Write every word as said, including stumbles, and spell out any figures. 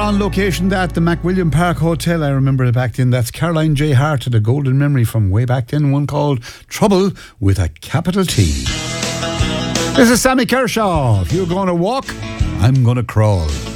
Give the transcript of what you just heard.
on location that the McWilliam Park Hotel. I remember it back then. That's Caroline J. Hart, a golden memory from way back then. One called Trouble with a capital T. This is Sammy Kershaw. If you're going to walk, I'm going to crawl.